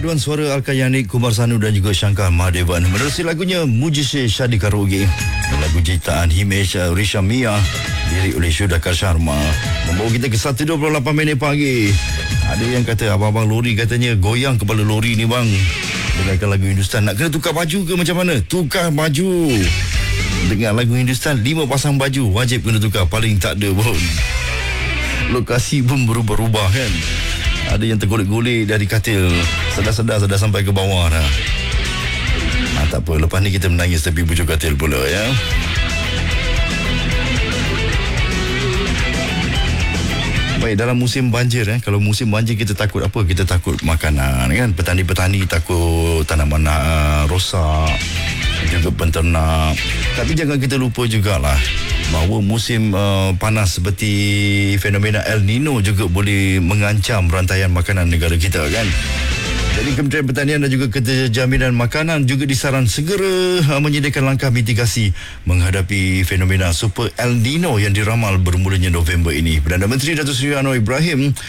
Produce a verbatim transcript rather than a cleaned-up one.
Paduan suara Alkayani, Kumar Sanu dan juga Shankar Mahadevan menerusi lagunya Mujizat Syadi Karaoke. Lagu ciptaan Himesh Risha Mia, lirik oleh Syudakar Sharma, membawa kita ke satu dua puluh lapan minit pagi. Ada yang kata abang-abang lori katanya goyang kepala lori ni bang. Dengarkan lagu Hindustan, nak kena tukar baju ke macam mana? Tukar baju. Dengar lagu Hindustan, lima pasang baju wajib kena tukar, paling tak ada pun. Lokasi pun berubah-ubah kan. Ada yang tergolek-golek dari katil, sedar-sedar sedar sampai ke bawah dah. Ha, tak apa, lepas ni kita menangis tepi bujur katil pula ya. Baik, dalam musim banjir eh, kalau musim banjir kita takut apa? Kita takut makanan kan. Petani-petani takut tanaman uh, rosak, juga penternak. Tapi jangan kita lupa jugalah bahawa musim uh, panas seperti fenomena El Nino juga boleh mengancam rantaian makanan negara kita kan. Jadi Kementerian Pertanian dan juga Kejaminan Makanan juga disaran segera uh, menyediakan langkah mitigasi menghadapi fenomena Super El Nino yang diramal bermulanya November ini. Perdana Menteri Datuk Seri Anwar Ibrahim